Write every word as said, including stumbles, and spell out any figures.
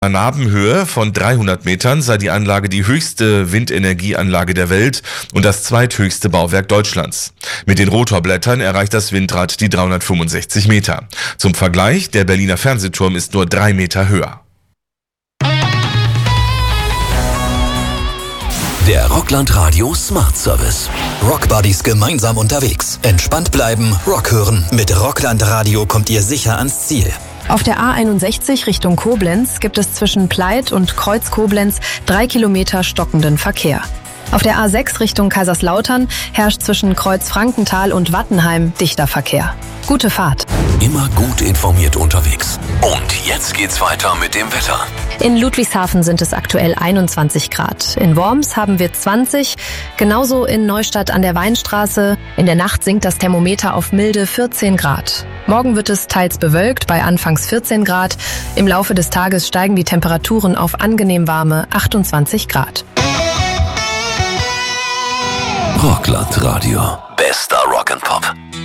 Nabenhöhe von dreihundert Metern sei die Anlage die höchste Windenergieanlage der Welt und das zweithöchste Bauwerk Deutschlands. Mit den Rotorblättern erreicht das Windrad die dreihundertfünfundsechzig Meter. Zum Vergleich, der Berliner Fernsehturm ist nur drei Meter höher. Der Rockland Radio Smart Service. Rockbuddies gemeinsam unterwegs. Entspannt bleiben, Rock hören. Mit Rockland Radio kommt ihr sicher ans Ziel. Auf der A einundsechzig Richtung Koblenz gibt es zwischen Pleit und Kreuz Koblenz drei Kilometer stockenden Verkehr. Auf der A sechs Richtung Kaiserslautern herrscht zwischen Kreuz Frankenthal und Wattenheim dichter Verkehr. Gute Fahrt. Immer gut informiert unterwegs. Und jetzt geht's weiter mit dem Wetter. In Ludwigshafen sind es aktuell einundzwanzig Grad. In Worms haben wir zwanzig, genauso in Neustadt an der Weinstraße. In der Nacht sinkt das Thermometer auf milde vierzehn Grad. Morgen wird es teils bewölkt bei anfangs vierzehn Grad. Im Laufe des Tages steigen die Temperaturen auf angenehm warme achtundzwanzig Grad. Rockland Radio. Bester Rock'n'Pop.